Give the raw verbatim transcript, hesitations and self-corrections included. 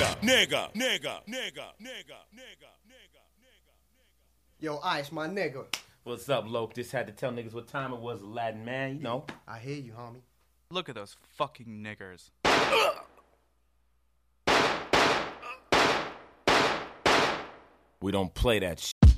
nigga, nigga, nigga, nigga, nigga, nigga. Yo, Ice, my nigga. What's up, Loke? Just had to tell niggas what time it was, Latin man, you know. I hear you, homie. Look at those fucking niggers. We don't play that shit.